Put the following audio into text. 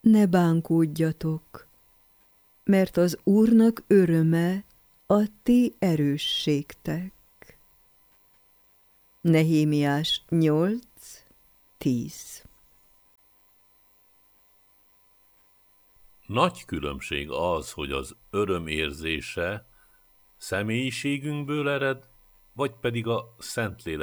ne bánkódjatok, mert az Úrnak öröme a ti erősségtek. Nehémiás 8:10. Nagy különbség az, hogy az öröm érzése személyiségünkből ered, vagy pedig a Szentlélek